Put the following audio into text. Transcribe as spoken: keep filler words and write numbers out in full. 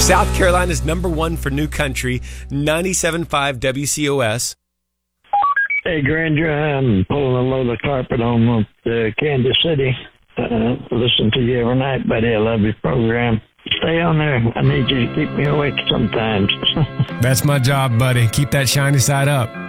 South Carolina's number one for new country, ninety-seven point five W C O S. Hey, Granger, I'm pulling a load of carpet on uh, Kansas City. Uh, listen to you every night, buddy. I love your program. Stay on there. I need you to keep me awake sometimes. That's my job, buddy. Keep that shiny side up.